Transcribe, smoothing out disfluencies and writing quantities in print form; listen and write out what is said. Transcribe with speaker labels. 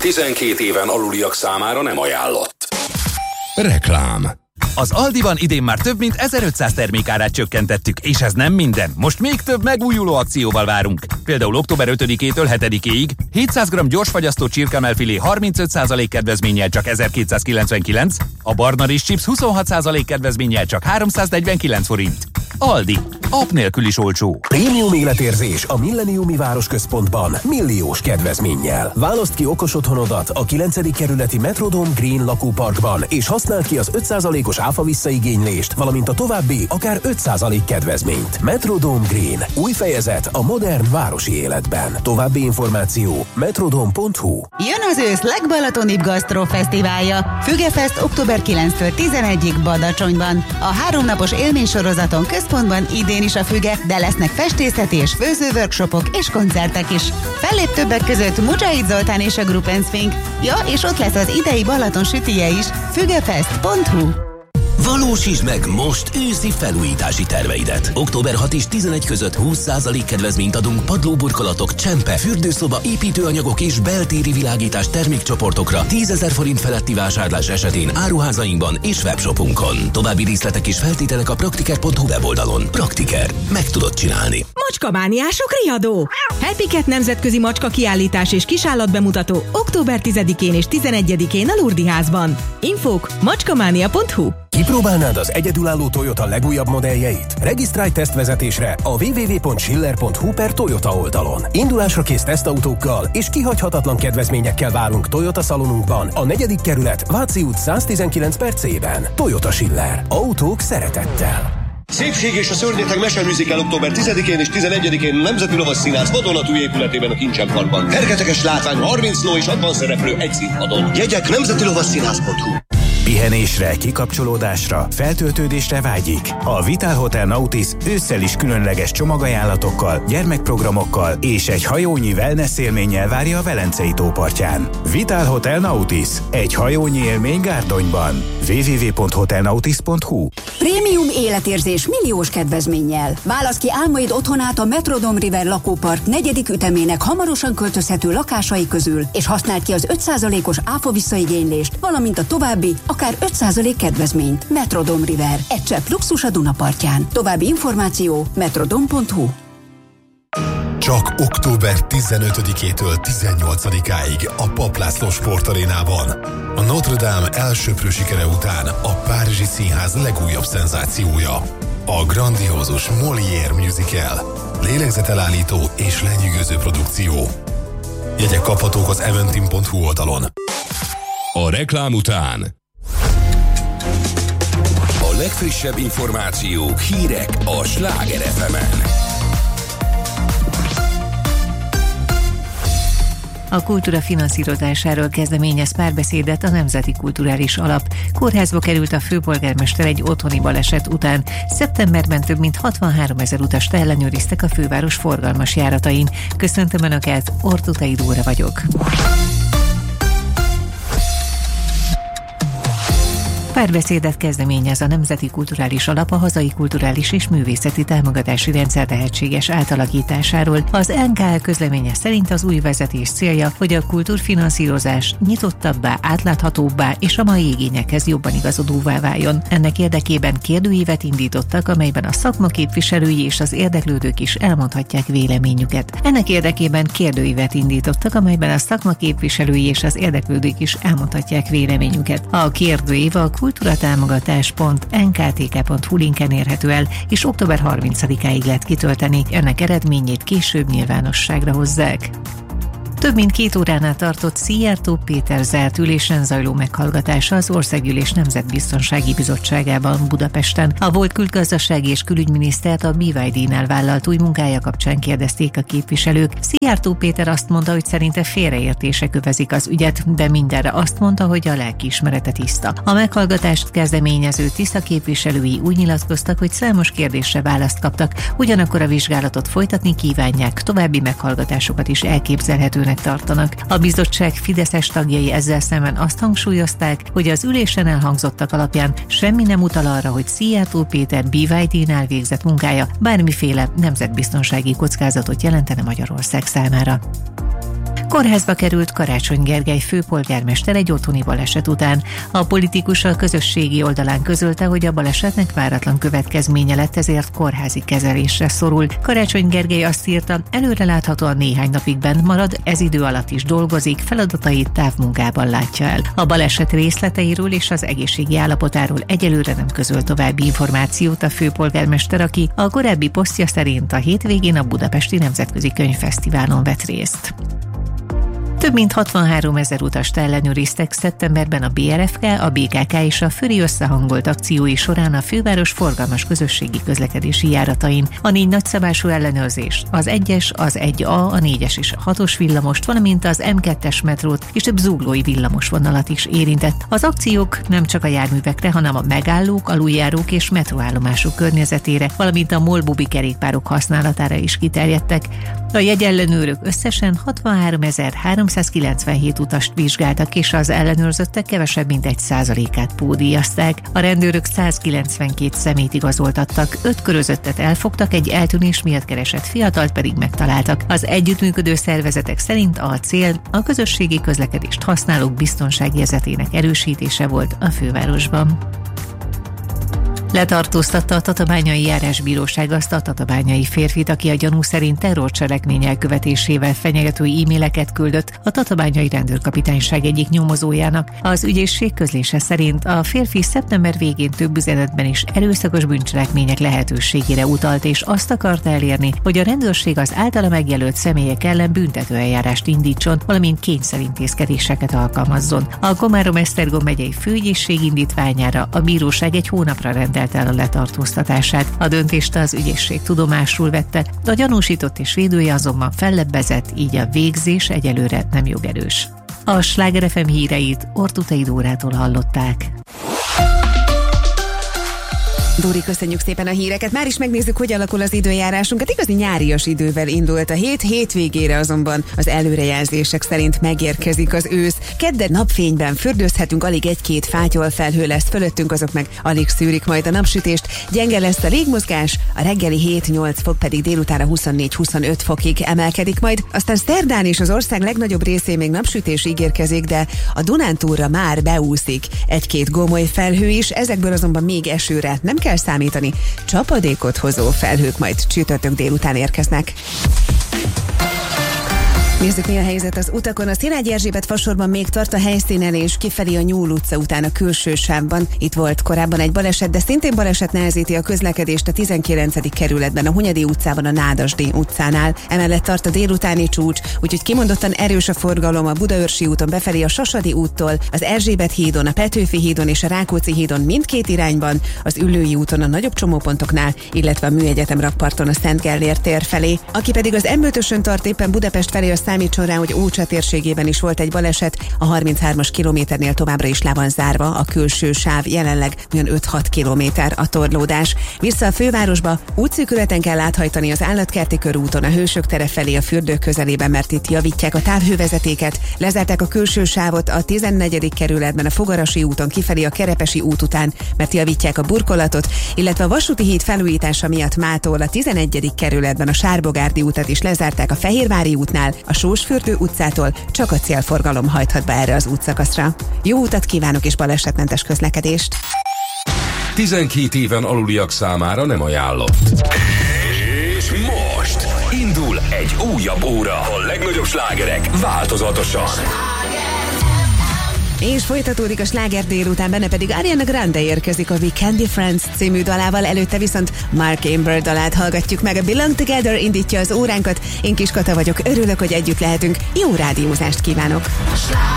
Speaker 1: 12 éven aluliak számára nem ajánlott.
Speaker 2: Reklám.
Speaker 3: Az Aldiban idén már több mint 1500 termékárát csökkentettük, és ez nem minden. Most még több megújuló akcióval várunk. Például október 5-től 7-ig 700 g gyorsfagyasztó csirkemelfilé 35% kedvezménnyel csak 1299, a barna rizs chips 26% kedvezménnyel csak 349 forint. Aldi. App nélkül is olcsó.
Speaker 4: Prémium életérzés a Millenniumi Városközpontban milliós kedvezménnyel. Válaszd ki okos otthonodat a 9. kerületi Metrodome Green lakóparkban, és használd ki az 5%-os áfa visszaigénylést, valamint a további akár 5% kedvezményt. Metrodome Green. Új fejezet a modern városi életben. További információ metrodome.hu.
Speaker 5: Jön az ősz legbalatonibb gasztrofesztiválja. Fügefest október 9-től 11-ig Badacsonyban. A 3 napos élménysorozaton központban idén is a Füge, de lesznek festészeti és főzőworkshopok és koncertek is. Fellép többek között Mujahid Zoltán és a Group & Swing. Ja, és ott lesz az idei Balaton sütije is. Fügefest.hu.
Speaker 6: Valósítsd meg most őszi felújítási terveidet. Október 6 és 11 között 20% kedvezményt adunk padlóburkolatok, csempe, fürdőszoba, építőanyagok és beltéri világítás termékcsoportokra 10 000 forint feletti vásárlás esetén áruházainkban és webshopunkon. További részletek és feltételek a praktiker.hu weboldalon. Praktiker. Meg tudod csinálni.
Speaker 7: Macskamániások riadó! Happy Cat nemzetközi macska kiállítás és kisállatbemutató október 10-én és 11-én a Lurdi házban. Infók macskamánia.hu.
Speaker 4: Kipróbálnád az egyedülálló Toyota legújabb modelljeit? Regisztrálj tesztvezetésre a www.schiller.hu/Toyota oldalon. Indulásra kész tesztautókkal és kihagyhatatlan kedvezményekkel várunk Toyota szalonunkban, a 4. kerület Váci út 119/C-ben. Toyota Schiller. Autók szeretettel.
Speaker 8: Szépség és a szörnyeteg meseműzikál október 10-én és 11-én Nemzeti Lovasszínház vadonatúj épületében a Kincsen Parkban. Fergeteges látvány, 30 ló és 60 szereplő egy színpadon. Jegyek nemzetilovasszínház.hu.
Speaker 9: Pihenésre, kikapcsolódásra, feltöltődésre vágyik. A Vitál Hotel Nautis ősszel is különleges csomagajánlatokkal, gyermekprogramokkal és egy hajónyi wellness élménnyel várja a Velencei tópartján. Vitál Hotel Nautis. Egy hajónyi élmény Gárdonyban. www.hotelnautis.hu.
Speaker 10: Prémium életérzés milliós kedvezménnyel. Válasz ki álmaid otthonát a Metrodome River lakópark 4. ütemének hamarosan költözhető lakásai közül, és használd ki az 5%-os áfa visszaigénylést, valamint a további akár 5% kedvezményt. Metrodome River. Egy csepp luxus a Dunapartján. További információ metrodome.hu.
Speaker 11: Csak október 15-től 18-áig a Papp László Sportarénában. A Notre Dame elsöprő sikere után a Párizsi Színház legújabb szenzációja. A grandiózus Molière musical. Lélegzetelállító és lenyűgöző produkció. Jegyek kaphatók az eventim.hu oldalon.
Speaker 2: A reklám után
Speaker 1: A legfrissebb információk, hírek a Sláger FM-en.
Speaker 12: A kultúra finanszírozásáról kezdeményez párbeszédet a Nemzeti Kulturális Alap. Kórházba került a főpolgármester egy otthoni baleset után. Szeptemberben több mint 63 000 utast ellenőriztek a főváros forgalmas járatain. Köszöntöm Önöket, Ortutai Dóra vagyok. Párbeszédet kezdeményez a Nemzeti Kulturális Alap a hazai kulturális és művészeti támogatási rendszer lehetséges átalakításáról. Az NKL közleménye szerint az új vezetés célja, hogy a kultúrfinanszírozás nyitottabbá, átláthatóbbá és a mai igényekhez jobban igazodóvá váljon. Ennek érdekében kérdőívet indítottak, amelyben a szakma képviselői és az érdeklődők is elmondhatják véleményüket. A kérdőív a kultúratámogatás.nktk.hu linken érhető el, és október 30-áig lehet kitölteni, ennek eredményét később nyilvánosságra hozzák. Több mint 2 óránál tartott Szijjártó Péter zárt ülésen zajló meghallgatása az Országgyűlés Nemzetbiztonsági Bizottságában Budapesten. A volt külgazdasági és külügyminisztert a BYD-nál vállalt új munkája kapcsán kérdezték a képviselők. Szijjártó Péter azt mondta, hogy szerinte félreértések övezik az ügyet, de mindenre azt mondta, hogy a lelkiismerete tiszta. A meghallgatást kezdeményező Tisza képviselői úgy nyilatkoztak, hogy számos kérdésre választ kaptak, ugyanakkor a vizsgálatot folytatni kívánják, további meghallgatásokat is elképzelhetőnek tartanak. A bizottság fideszes tagjai ezzel szemben azt hangsúlyozták, hogy az ülésen elhangzottak alapján semmi nem utal arra, hogy Szijjártó Péter BYD-nál végzett munkája bármiféle nemzetbiztonsági kockázatot jelentene Magyarország számára. Kórházba került Karácsony Gergely főpolgármester egy otthoni baleset után. A politikus a közösségi oldalán közölte, hogy a balesetnek váratlan következménye lett, ezért kórházi kezelésre szorul. Karácsony Gergely azt írta, előreláthatóan néhány napig bent marad, ez idő alatt is dolgozik, feladatait távmunkában látja el. A baleset részleteiről és az egészségi állapotáról egyelőre nem közöl további információt a főpolgármester, aki a korábbi posztja szerint a hétvégén a Budapesti Nemzetközi Könyvfesztiválon vett részt. Több mint 63 000 utast ellenőriztek szeptemberben a BRFK, a BKK és a Föri összehangolt akciói során a főváros forgalmas közösségi közlekedési járatain. A 4 nagyszabású ellenőrzés, az 1-es, az 1A, a 4-es és a 6-os villamost, valamint az M2-es metrót és több zuglói villamos vonalat is érintett. Az akciók nem csak a járművekre, hanem a megállók, aluljárók és metróállomások környezetére, valamint a molbubi kerékpárok használatára is kiterjedtek. A jegyellenőrök összesen 63.397 utast vizsgáltak, és az ellenőrzöttek kevesebb mint 1%-át pódíjazták. A rendőrök 192 személyt igazoltattak, 5 körözöttet elfogtak, egy eltűnés miatt keresett fiatalt pedig megtaláltak. Az együttműködő szervezetek szerint a cél a közösségi közlekedést használók biztonságérzetének erősítése volt a fővárosban. Letartóztatta a Tatabányai Járásbíróság azt a tatabányai férfit, aki a gyanú szerint terrorcselekmény elkövetésével fenyegető e-maileket küldött a tatabányai rendőrkapitányság egyik nyomozójának. Az ügyészség közlése szerint a férfi szeptember végén több üzenetben is erőszakos bűncselekmények lehetőségére utalt, és azt akarta elérni, hogy a rendőrség az általa megjelölt személyek ellen büntetőeljárást indítson, valamint kényszerintézkedéseket alkalmazzon. A Komárom-Esztergom megyei főügyészség indítványára a bíróság egy hónapra rendelt el a letartóztatását. A döntést az ügyészség tudomásul vette, de a gyanúsított és védője azonban fellebbezett, így a végzés egyelőre nem jogerős. A Sláger FM híreit Ortutai Dórától hallották.
Speaker 13: Dóri, köszönjük szépen a híreket. Már is megnézzük, hogy alakul az időjárásunk. Hát igazi nyárias idővel indult a hétvégére azonban az előrejelzések szerint megérkezik az ősz. Kedden napfényben fürdőzhetünk, alig 1-2 fátyolfelhő lesz fölöttünk, azok meg alig szűrik majd a napsütést. Gyenge lesz a légmozgás, a reggeli 7-8 fok pedig délutára 24-25 fokig emelkedik majd. Aztán szerdán is az ország legnagyobb részén még napsütés ígérkezik, de a Dunántúlra már beúszik 1-2 gomoly felhő is, ezekből azonban még esőre nem kell számítani, csapadékot hozó felhők majd csütörtök délután érkeznek. Nézzük, mi a helyzet az utakon. A Szilágyi Erzsébet fasorban még tart a helyszínen, és kifelé a Nyúl utca után a külső sávban. Itt volt korábban egy baleset, de szintén baleset nehezíti a közlekedést a 19. kerületben, a Hunyadi utcában, a Nádasdy utcánál. Emellett tart a délutáni csúcs, úgyhogy kimondottan erős a forgalom a Budaörsi úton befelé a Sasadi úttól, az Erzsébet hídon, a Petőfi hídon és a Rákóczi hídon mindkét irányban, az Üllői úton a nagyobb csomópontoknál, illetve a Műegyetem rakparton a Szent Gellért tér felé. Aki pedig az M5-ösön tart éppen Budapest felé, számítson rá, hogy Ócsa térségében is volt egy baleset, a 33-as kilométernél továbbra is le van zárva a külső sáv, jelenleg olyan 5-6 kilométer a torlódás. Vissza a fővárosba útszűkületen kell áthajtani az Állatkerti körúton a Hősök tere felé a fürdők közelében, mert itt javítják a távhővezetéket, lezárták a külső sávot a 14. kerületben a Fogarasi úton kifelé a Kerepesi út után, mert javítják a burkolatot, illetve a Vasúti híd felújítása miatt mától a 11. kerületben a Sárbogárdi útat is lezárták a Fehérvári útnál, a Sósfürdő utcától csak a célforgalom hajthat be erre az útszakaszra. Jó utat kívánok és balesetmentes közlekedést!
Speaker 2: 12 éven aluliak számára nem ajánlott.
Speaker 1: És most indul egy újabb óra. A legnagyobb slágerek változatosan.
Speaker 13: És folytatódik a sláger délután, benne pedig Ariana Grande érkezik a We Can Be Friends című dalával, előtte viszont Mark Amber dalát hallgatjuk meg. A Belong Together indítja az óránkat. Én Kis Kata vagyok, örülök, hogy együtt lehetünk. Jó rádiózást kívánok!